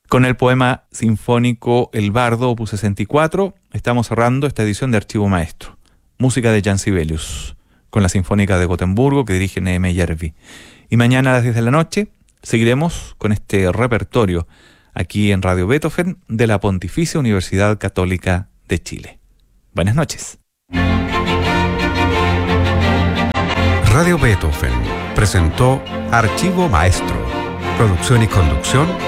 Con el poema sinfónico El Bardo, opus 64, estamos cerrando esta edición de Archivo Maestro. Música de Jan Sibelius, con la Sinfónica de Gotemburgo que dirige Nehemia Järvi. Y mañana a las 10 de la noche seguiremos con este repertorio aquí en Radio Beethoven de la Pontificia Universidad Católica de Chile. Buenas noches. Radio Beethoven presentó Archivo Maestro. Producción y conducción